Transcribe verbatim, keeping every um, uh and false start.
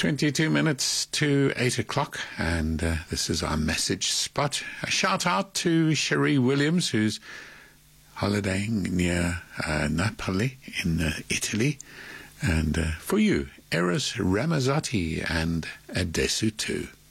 twenty-two minutes to eight o'clock, and uh, this is our message spot. A shout out to Cherie Williams, who's holidaying near uh, Napoli in uh, Italy. And uh, for you, Eros Ramazzotti and Adesso too.